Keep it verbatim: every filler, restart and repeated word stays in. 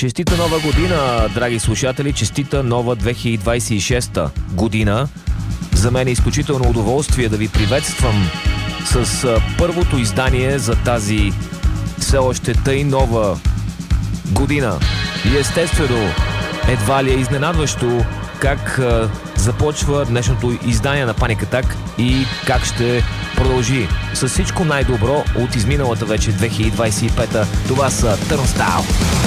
Честита нова година, драги слушатели! Честита нова две хиляди двадесет и шеста година! За мен е изключително удоволствие да ви приветствам с първото издание за тази все още тъй нова година. И естествено, едва ли е изненадващо как а, започва днешното издание на Panic Attack и как ще продължи с всичко най-добро от изминалата вече две хиляди двадесет и пета. Това са Turnstile.